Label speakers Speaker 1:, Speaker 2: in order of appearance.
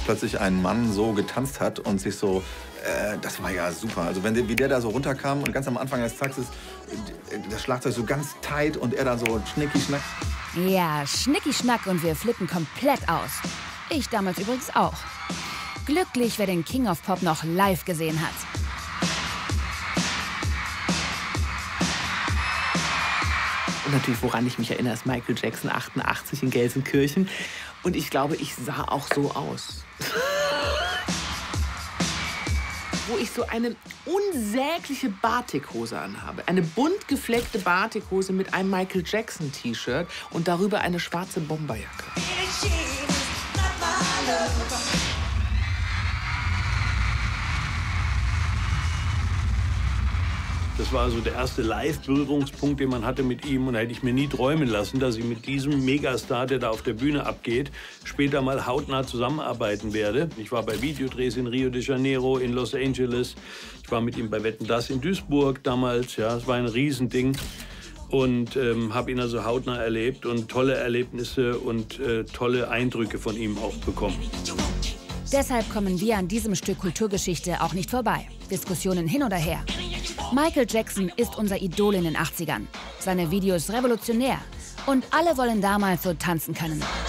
Speaker 1: plötzlich ein Mann so getanzt hat und sich so, das war ja super. Also wie der da so runterkam und ganz am Anfang des Taktes das Schlagzeug so ganz tight und er dann so schnicki-schnack.
Speaker 2: Ja, schnicki-schnack und wir flippen komplett aus. Ich damals übrigens auch. Glücklich, wer den King of Pop noch live gesehen hat.
Speaker 3: Und natürlich, woran ich mich erinnere, ist Michael Jackson 88 in Gelsenkirchen. Und ich glaube, ich sah auch so aus. Wo ich so eine unsägliche Batikhose anhabe. Eine bunt gefleckte Batikhose mit einem Michael Jackson T-Shirt und darüber eine schwarze Bomberjacke.
Speaker 4: Das war also der erste Live-Berührungspunkt, den man hatte mit ihm. Und da hätte ich mir nie träumen lassen, dass ich mit diesem Megastar, der da auf der Bühne abgeht, später mal hautnah zusammenarbeiten werde. Ich war bei Videodrehs in Rio de Janeiro, in Los Angeles. Ich war mit ihm bei Wetten, dass in Duisburg damals. Ja, es war ein Riesending. Und habe ihn also hautnah erlebt und tolle Erlebnisse und tolle Eindrücke von ihm auch bekommen.
Speaker 2: Deshalb kommen wir an diesem Stück Kulturgeschichte auch nicht vorbei. Diskussionen hin oder her. Michael Jackson ist unser Idol in den 80ern. Seine Videos revolutionär. Und alle wollen damals so tanzen können.